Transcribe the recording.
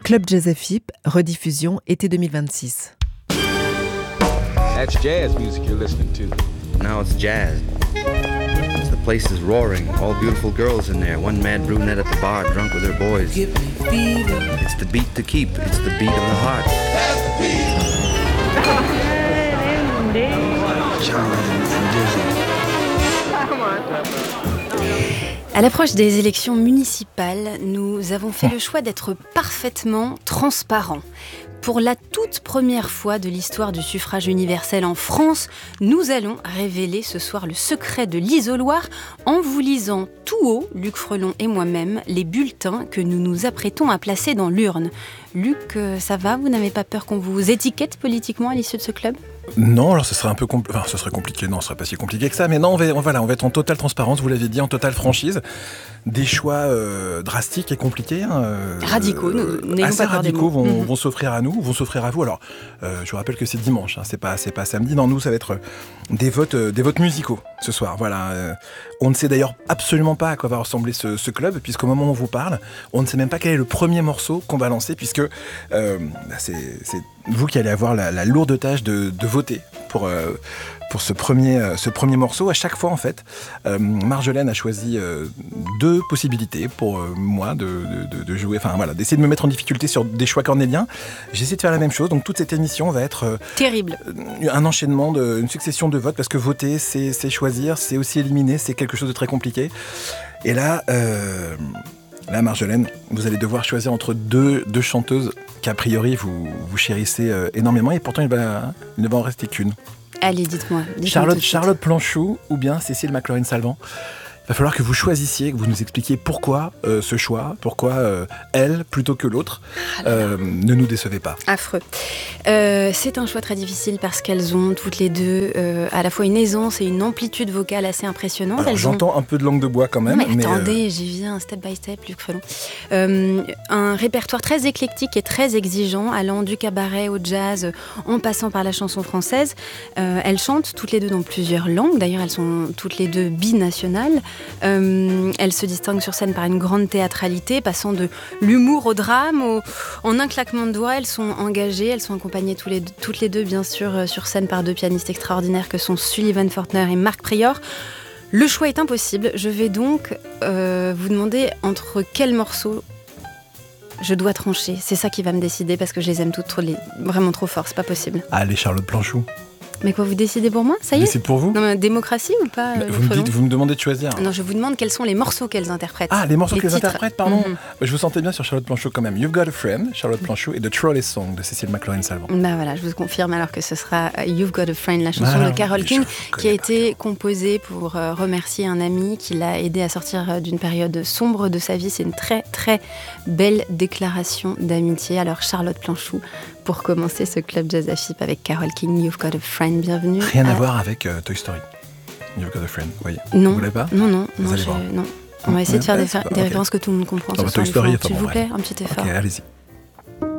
Club Jazz FIP, rediffusion été 2026. That's jazz music you're listening to. Now it's jazz. The place is roaring. All beautiful girls in there. One mad brunette at the bar, drunk with her boys. It's the beat to keep. It's the beat of the heart. À l'approche des élections municipales, nous avons fait le choix d'être parfaitement transparents. Pour la toute première fois de l'histoire du suffrage universel en France, nous allons révéler ce soir le secret de l'isoloir en vous lisant tout haut, Luc Frelon et moi-même, les bulletins que nous nous apprêtons à placer dans l'urne. Luc, ça va ? Vous n'avez pas peur qu'on vous étiquette politiquement à l'issue de ce club ? Non, alors ce serait un peu ce serait compliqué. Non, ce serait pas si compliqué que ça. Mais non, on va être en totale transparence. Vous l'avez dit, en totale franchise. Des choix drastiques et compliqués. Radicaux, assez radicaux vont s'offrir à nous, vont s'offrir à vous. Alors, je vous rappelle que c'est dimanche. C'est pas samedi. Non, nous, ça va être des votes musicaux ce soir. Voilà. On ne sait d'ailleurs absolument pas à quoi va ressembler ce club, puisqu'au moment où on vous parle, on ne sait même pas quel est le premier morceau qu'on va lancer, puisque c'est vous qui allez avoir la lourde tâche de voter pour ce premier morceau. À chaque fois, en fait, Marjolaine a choisi deux possibilités pour moi de jouer, d'essayer de me mettre en difficulté sur des choix cornéliens. J'essaie de faire la même chose, donc toute cette émission va être terrible. Un enchaînement, une succession de votes, parce que voter, c'est choisir, c'est aussi éliminer, c'est quelque chose de très compliqué. Et là, Marjolaine, vous allez devoir choisir entre deux chanteuses qu'a priori vous chérissez énormément, et pourtant il ne va en rester qu'une. Allez, dites-moi. Charlotte Planchou ou bien Cécile McLaurin-Salvant. Il va falloir que vous choisissiez, que vous nous expliquiez pourquoi ce choix, pourquoi elle plutôt que l'autre. Ne nous décevez pas. Affreux. C'est un choix très difficile parce qu'elles ont toutes les deux à la fois une aisance et une amplitude vocale assez impressionnante. Alors, j'entends un peu de langue de bois quand même. Mais attendez, j'y viens step by step, Luc Frelon. Un répertoire très éclectique et très exigeant, allant du cabaret au jazz, en passant par la chanson française. Elles chantent toutes les deux dans plusieurs langues. D'ailleurs, elles sont toutes les deux binationales. Elles se distinguent sur scène par une grande théâtralité, passant de l'humour au drame. En un claquement de doigts, elles sont engagées, elles sont accompagnées toutes les deux, bien sûr, sur scène par deux pianistes extraordinaires que sont Sullivan Fortner et Marc Prior. Le choix est impossible. Je vais donc vous demander entre quels morceaux je dois trancher. C'est ça qui va me décider, parce que je les aime toutes vraiment trop fort, c'est pas possible. Allez, Charlotte Planchou. Mais quoi, vous décidez pour moi ? Ça y est ? C'est pour vous ? Non, mais démocratie ou pas ? Vous me demandez de choisir. Non, je vous demande quels sont les morceaux qu'elles interprètent. Ah, les morceaux qu'elles titres. interprètent, pardon. Je vous sentais bien sur Charlotte Planchou quand même. You've Got a Friend, Charlotte Planchou, et The Trolley Song de Cécile McLaurin-Salvant. Bah voilà, je vous confirme alors que ce sera You've Got a Friend, la chanson de Carole King, qui a été composée pour remercier un ami qui l'a aidé à sortir d'une période sombre de sa vie. C'est une très très belle déclaration d'amitié. Alors Charlotte Planchou, pour commencer ce Club Jazz FIP avec Carole King, You've Got a Friend, bienvenue. Rien à voir avec Toy Story. You've Got a Friend, voyez. Non. Vous voulez pas ? Non. Non. On va essayer de faire des références que tout le monde comprend. Toy Story, s'il vous plaît, un petit effort. Ok, allez-y.